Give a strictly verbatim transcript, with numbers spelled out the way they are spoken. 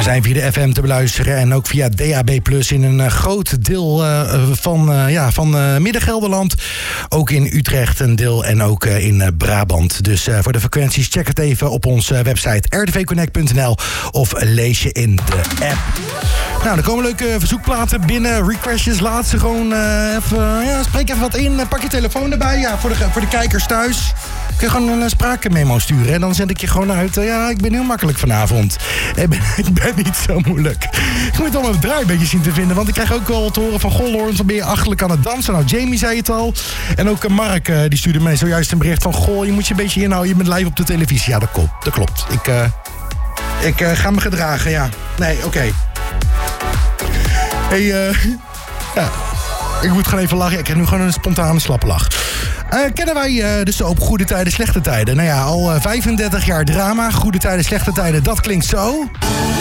We zijn via de F M te beluisteren en ook via D A B plus in een uh, groot deel uh, van, uh, ja, van uh, Midden-Gelderland. Ook in Utrecht een deel en ook uh, in uh, Brabant. Dus uh, voor de frequenties check het even op onze website r t v connect punt n l of lees je in de app. Nou, er komen leuke verzoekplaten binnen. Requestjes, laat ze gewoon uh, even... Uh, ja, spreek even wat in. Pak je telefoon erbij. Ja, voor de, voor de kijkers thuis kun je gewoon een uh, spraakmemo sturen. En dan zend ik je gewoon uit. Uh, ja, ik ben heel makkelijk vanavond. Ik ben, ik ben niet zo moeilijk. Ik moet allemaal draai een beetje zien te vinden. Want ik krijg ook wel te horen van... Goh, Lawrence, dan ben je achterlijk aan het dansen. Nou, Jamie zei het al. En ook uh, Mark, uh, die stuurde mij zojuist een bericht van... Goh, je moet je een beetje inhouden. Je bent live op de televisie. Ja, dat klopt. Dat klopt. Ik, uh, ik uh, ga me gedragen, ja. Nee, oké. Okay. Hey, uh, ja, ik moet gewoon even lachen. Ik heb nu gewoon een spontane slappe lach. Uh, kennen wij uh, de soap Goede Tijden, Slechte Tijden? Nou ja, al uh, vijfendertig jaar drama. Goede Tijden, Slechte Tijden, dat klinkt zo.